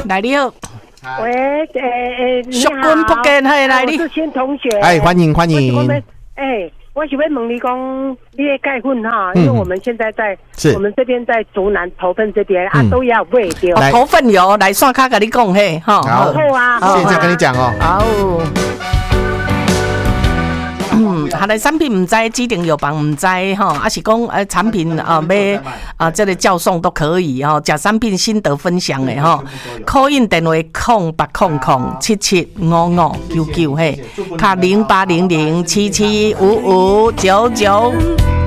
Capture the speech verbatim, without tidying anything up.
来你好。 喂，诶诶，你淑君福建，嘿，来你。 我是新同学。 哎，欢迎欢迎。 哎，我想问问你讲，你的钙粉哈，因为我们现在在，我们这边在竹南头份这边啊，都要卖掉。 头份有来线卡跟你讲嘿，哈。 好啊， 现在跟你讲哦。 好。嗯，下来产品唔知指定药房唔知哈，还是讲呃产品啊要啊这个叫送都可以哈，假产品心得分享的哈，call in电话空八空空七七五五九九嘿，卡零八零零七七五五九九。